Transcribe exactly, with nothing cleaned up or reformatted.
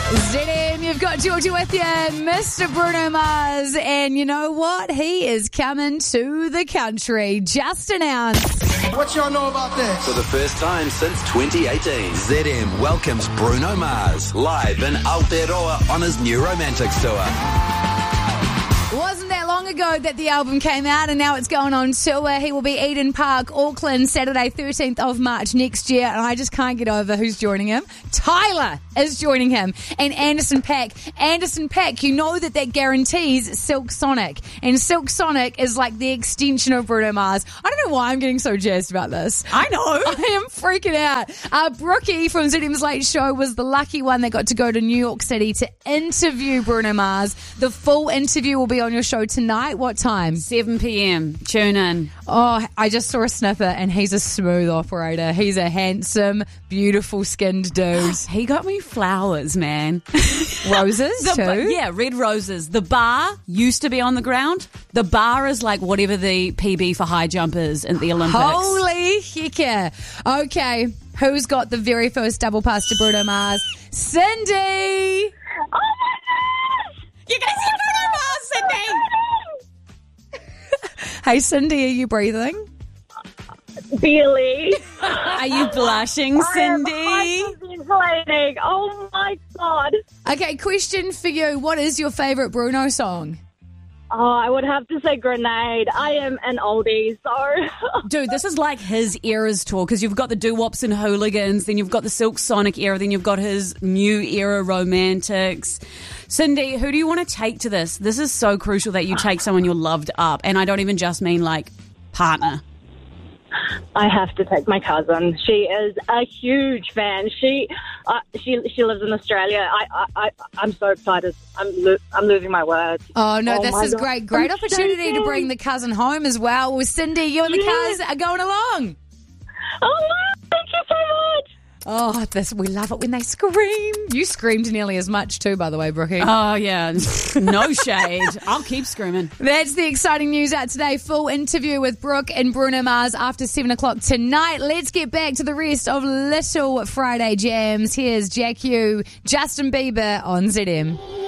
Z M, you've got Georgia with you, Mister Bruno Mars, and you know what? He is coming to the country, just announced. What y'all know about that? For the first time since twenty eighteen, Z M welcomes Bruno Mars live in Aotearoa on his new Romantics tour. Wasn't that long ago that the album came out, and now it's going on tour. He will be Eden Park, Auckland, Saturday thirteenth of March next year, and I just can't get over who's joining him. Tyler is joining him, and Anderson .Paak. Anderson .Paak, you know that that guarantees Silk Sonic, and Silk Sonic is like the extension of Bruno Mars. I don't know why I'm getting so jazzed about this. I know. I am freaking out. Uh, Brookie from Z M's Late Show was the lucky one that got to go to New York City to interview Bruno Mars. The full interview will be on your show tonight. What time? seven p.m. Tune in. Oh, I just saw a snippet and he's a smooth operator. He's a handsome, beautiful skinned dude. He got me flowers, man. Roses The too? ba- yeah, red roses. The bar used to be on the ground. The bar is like whatever the P B for high jump is in the Olympics. Holy heck yeah. Okay, who's got the very first double pass to Bruno Mars? Cindy! Oh my gosh! You guys see Bruno Mars, Cindy? Hey Cindy, are you breathing? Barely. Are you blushing, Cindy? I am hyperventilating. Oh my god. Okay, question for you. What is your favourite Bruno song? Oh, I would have to say Grenade. I am an oldie, so. Dude, this is like his era's tour because you've got the doo-wops and hooligans, then you've got the Silk Sonic era, then you've got his new era Romantics. Cindy, who do you want to take to this? This is so crucial that you take someone you're loved up, and I don't even just mean like partner. I have to take my cousin. She is a huge fan. She, uh, she, she lives in Australia. I, I, I I'm so excited. I'm, lo- I'm losing my words. Oh, no, Oh this my is God. great. Great I'm opportunity to shaking. bring the cousin home as well. Well, Cindy, you and the Yes. cuz are going along. Oh wow! Thank you so much. Oh, this we love it when they scream. You screamed nearly as much too, by the way, Brookie. Oh, yeah. No shade. I'll keep screaming. That's the exciting news out today. Full interview with Brooke and Bruno Mars after seven o'clock tonight. Let's get back to the rest of Little Friday Jams. Here's Jack Hugh, Justin Bieber on Z M.